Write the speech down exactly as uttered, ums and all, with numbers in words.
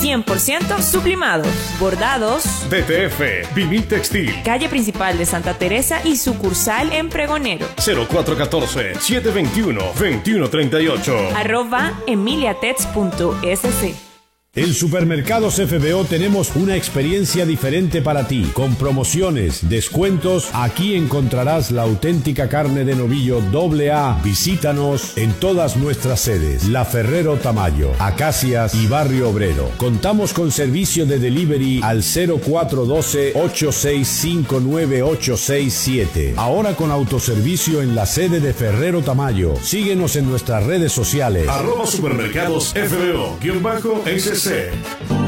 cien por ciento sublimados, bordados. D T F, Vivir Textil. Calle principal de Santa Teresa y sucursal en Pregonero. cero cuatro uno cuatro, siete dos uno, dos uno tres ocho. Arroba emiliatex punto es ce. En Supermercados F B O tenemos una experiencia diferente para ti, con promociones, descuentos. Aquí encontrarás la auténtica carne de novillo doble A. Visítanos en todas nuestras sedes: La Ferrero Tamayo, Acacias y Barrio Obrero. Contamos con servicio de delivery al cero cuatro uno dos, ocho seis cinco nueve ocho seis siete. Ahora con autoservicio en la sede de Ferrero Tamayo. Síguenos en nuestras redes sociales. Arroba Supermercados F B O, guión bajo S C.